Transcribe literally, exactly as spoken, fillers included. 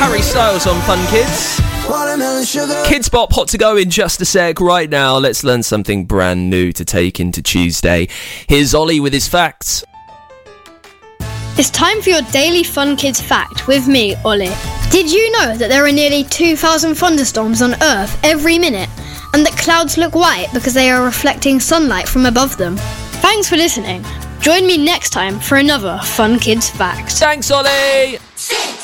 Harry Styles on Fun Kids. Kids Bop, hot to go in just a sec. Right now, let's learn something brand new to take into Tuesday. Here's Ollie with his facts. It's time for your daily Fun Kids fact with me, Ollie. Did you know that there are nearly two thousand thunderstorms on Earth every minute, and that clouds look white because they are reflecting sunlight from above them? Thanks for listening. Join me next time for another Fun Kids fact. Thanks, Ollie! Six.